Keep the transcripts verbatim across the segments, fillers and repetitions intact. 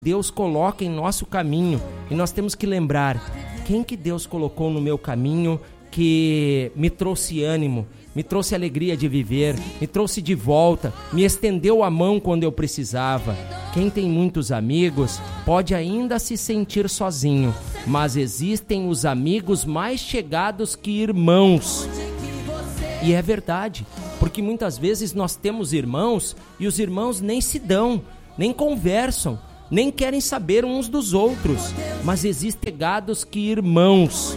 Deus coloca em nosso caminho, e nós temos que lembrar quem que Deus colocou no meu caminho que me trouxe ânimo, me trouxe alegria de viver, me trouxe de volta, me estendeu a mão quando eu precisava. Quem tem muitos amigos pode ainda se sentir sozinho, mas existem os amigos mais chegados que irmãos. E é verdade, porque muitas vezes nós temos irmãos e os irmãos nem se dão, nem conversam, nem querem saber uns dos outros, mas existem chegados que irmãos.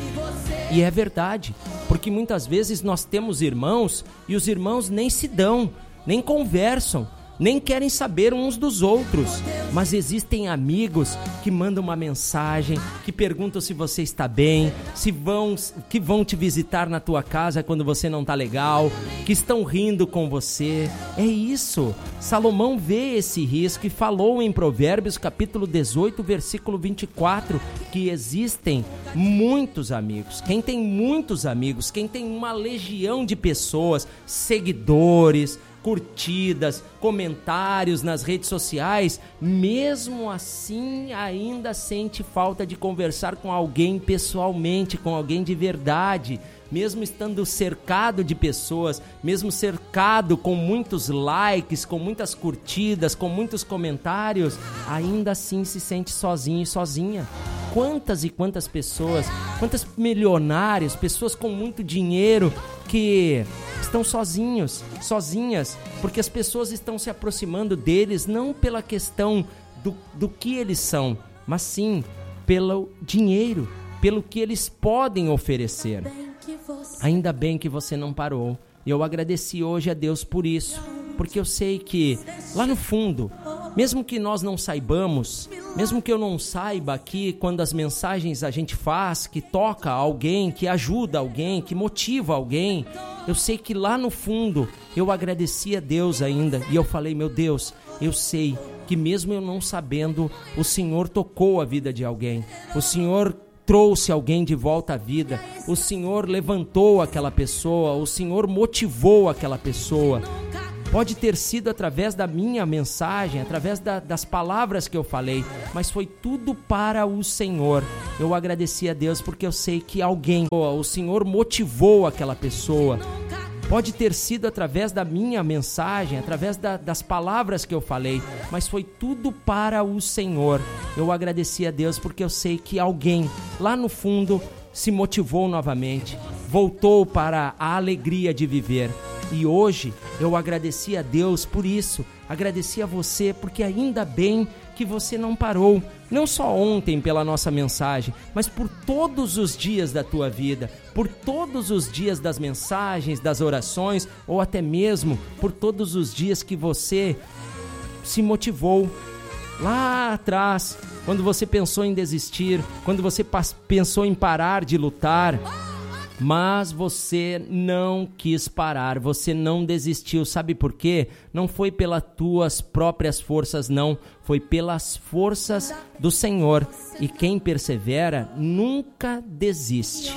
E é verdade, porque muitas vezes nós temos irmãos e os irmãos nem se dão, nem conversam, nem querem saber uns dos outros, mas existem amigos que mandam uma mensagem, que perguntam se você está bem, se vão, que vão te visitar na tua casa quando você não está legal, que estão rindo com você. É isso. Salomão vê esse risco e falou em Provérbios capítulo dezoito, versículo vinte e quatro, que existem muitos amigos. Quem tem muitos amigos, quem tem uma legião de pessoas, seguidores, curtidas, comentários nas redes sociais, mesmo assim ainda sente falta de conversar com alguém pessoalmente, com alguém de verdade, mesmo estando cercado de pessoas, mesmo cercado com muitos likes, com muitas curtidas, com muitos comentários, ainda assim se sente sozinho e sozinha. Quantas e quantas pessoas, quantas milionários, pessoas com muito dinheiro que estão sozinhos, sozinhas, porque as pessoas estão se aproximando deles não pela questão do, do que eles são, mas sim pelo dinheiro, pelo que eles podem oferecer. Ainda bem que você não parou. E eu agradeci hoje a Deus por isso, porque eu sei que lá no fundo, mesmo que nós não saibamos, mesmo que eu não saiba aqui quando as mensagens a gente faz, que toca alguém, que ajuda alguém, que motiva alguém, eu sei que lá no fundo eu agradeci a Deus ainda. E eu falei, meu Deus, eu sei que mesmo eu não sabendo, o Senhor tocou a vida de alguém. O Senhor trouxe alguém de volta à vida. O Senhor levantou aquela pessoa. O Senhor motivou aquela pessoa. Pode ter sido através da minha mensagem, através da, das palavras que eu falei, mas foi tudo para o Senhor. Eu agradeci a Deus porque eu sei que alguém, o Senhor motivou aquela pessoa. Pode ter sido através da minha mensagem, através da, das palavras que eu falei, mas foi tudo para o Senhor. Eu agradeci a Deus porque eu sei que alguém lá no fundo se motivou novamente, voltou para a alegria de viver. E hoje eu agradeci a Deus por isso, agradeci a você porque ainda bem que você não parou, não só ontem pela nossa mensagem, mas por todos os dias da tua vida, por todos os dias das mensagens, das orações, ou até mesmo por todos os dias que você se motivou. Lá atrás, quando você pensou em desistir, quando você pensou em parar de lutar, mas você não quis parar, você não desistiu. Sabe por quê? Não foi pelas tuas próprias forças, não. Foi pelas forças do Senhor. E quem persevera nunca desiste.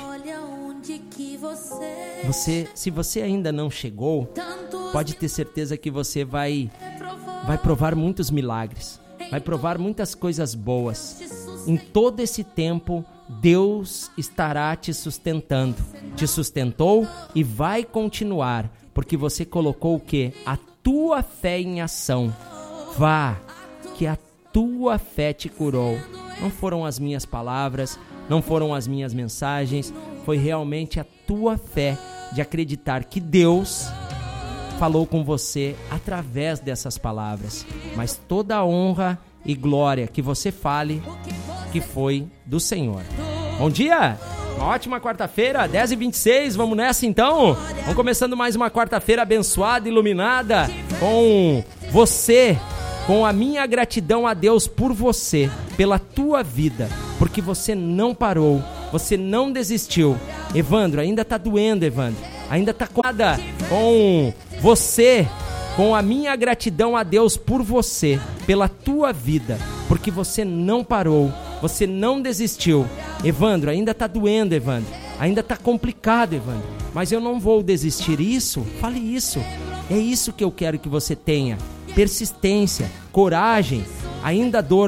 Você, se você ainda não chegou, pode ter certeza que você vai, vai provar muitos milagres. Vai provar muitas coisas boas. Em todo esse tempo, Deus estará te sustentando, te sustentou e vai continuar, porque você colocou o quê? A tua fé em ação. Vá, que a tua fé te curou. Não foram as minhas palavras, não foram as minhas mensagens, foi realmente a tua fé de acreditar que Deus falou com você através dessas palavras. Mas toda a honra e glória que você fale, que foi do Senhor. Bom dia! Uma ótima quarta-feira, dez e vinte e seis, vamos nessa então? Vamos começando mais uma quarta-feira abençoada, iluminada, com você, com a minha gratidão a Deus por você, pela tua vida, porque você não parou, você não desistiu. Evandro, ainda tá doendo, Evandro, ainda tá com você, com a minha gratidão a Deus por você, pela tua vida, porque você não parou, você não desistiu. Evandro, ainda tá doendo, Evandro, ainda tá complicado, Evandro, mas eu não vou desistir. Isso, fale isso, é isso que eu quero que você tenha, persistência, coragem, ainda dor.